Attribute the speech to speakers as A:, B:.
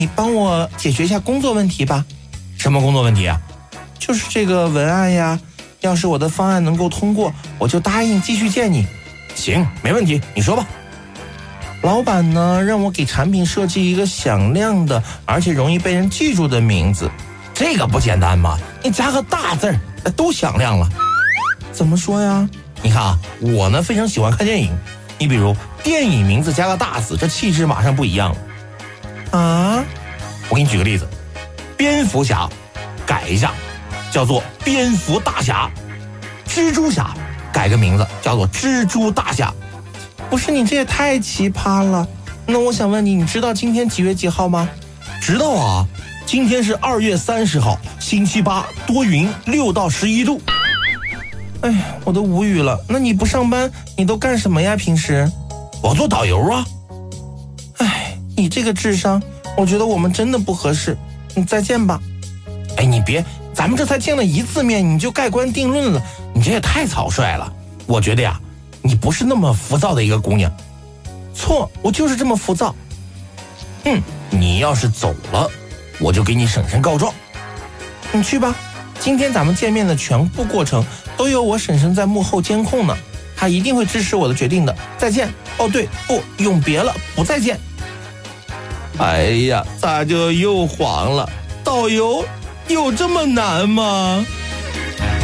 A: 你帮我解决一下工作问题吧。什么工作问题啊？就是这个文案呀，要是我的方案能够通过，我就答应继续见你。行，没问题，你说吧。老板呢，让我给产品设计一个响亮的，而且容易被人记住的名字。这个不简单吗？你加个大字儿，都响亮了。怎么说呀？你看啊，我呢非常喜欢看电影，你比如电影名字加个大字，这气质马上不一样了。啊？我给你举个例子，蝙蝠侠改一下，叫做蝙蝠大侠；蜘蛛侠改个名字，叫做蜘蛛大侠。不是，你这也太奇葩了。那我想问你，你知道今天几月几号吗？知道啊，今天是2月30号，星期八，多云，6到11度。哎，我都无语了。那你不上班，你都干什么呀？平时？我做导游啊。哎，你这个智商，我觉得我们真的不合适。你再见吧。哎，你别，咱们这才见了1次面，你就盖棺定论了，你这也太草率了。我觉得呀，你不是那么浮躁的一个姑娘。错，我就是这么浮躁。你要是走了，我就给你婶婶告状。你去吧，今天咱们见面的全部过程都有我婶婶在幕后监控呢，她一定会支持我的决定的。再见。哦对，不，永别了，不再见。哎呀，咋就又黄了？导游有这么难吗？